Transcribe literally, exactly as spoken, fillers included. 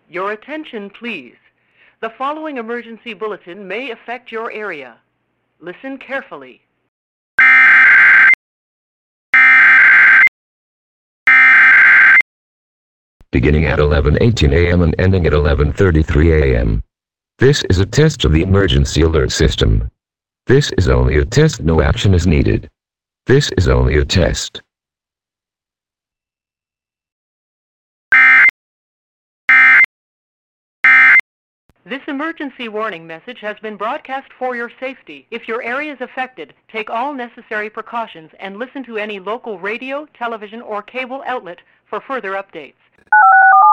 Your attention, please. The following emergency bulletin may affect your area. Listen carefully. Beginning at eleven eighteen a m and ending at eleven thirty-three a m This is a test of the emergency alert system. This is only a test, no action is needed. This is only a test. This emergency warning message has been broadcast for your safety. If your area is affected, take all necessary precautions and listen to any local radio, television, or cable outlet for further updates.